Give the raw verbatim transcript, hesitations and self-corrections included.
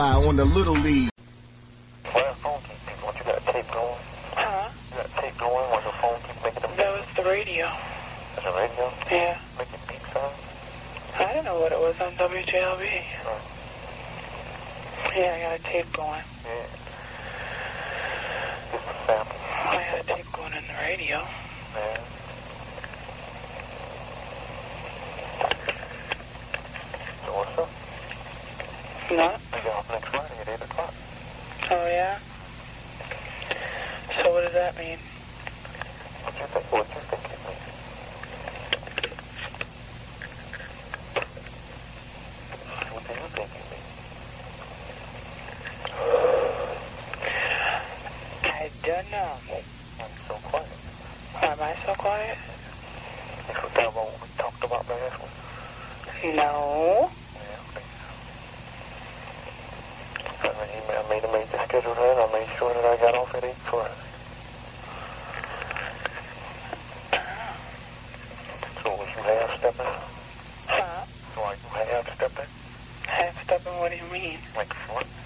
On the Little League. Well, phone keep people. What you got a tape going? Huh? You got a tape going while the phone keep making them. That was the radio. That's a radio? Yeah. Making beep sounds? I don't know what it was on W J L B. Oh. Yeah, I got a tape going. Yeah. Just a sample. I had a tape going in the radio. Yeah. So what's up? No? We get off next Friday at eight o'clock. Oh, yeah? So what does that mean? What you think? What you think it means? What do you think it means? I don't know. I'm so quiet. Why am I so quiet? You forgot about what we talked about last week? No. I made, I made the schedule then. I made sure that I got off at eight Friday. So was you half-stepping? Huh? So are you half-stepping? Half-stepping, what do you mean? Like front?